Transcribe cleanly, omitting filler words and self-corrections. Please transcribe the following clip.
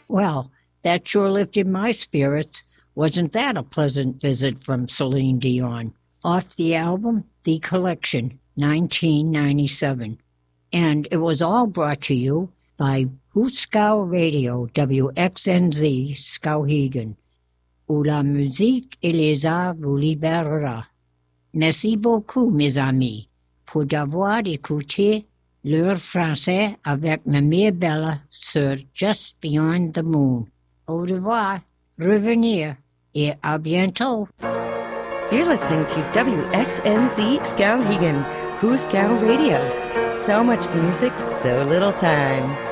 Well, that sure lifted my spirits. Wasn't that a pleasant visit from Celine Dion? Off the album, The Collection, 1997. And it was all brought to you by Hooskow Radio, WXNZ, Skowhegan, où la musique et les arts vous libérera. Merci beaucoup, mes amis, pour d'avoir écouté l'heure français avec Mamie Bella sur Just Beyond the Moon. Au revoir, revenir, et à bientôt. You're listening to WXNZ Skowhegan, Hooskow Radio. So much music, so little time.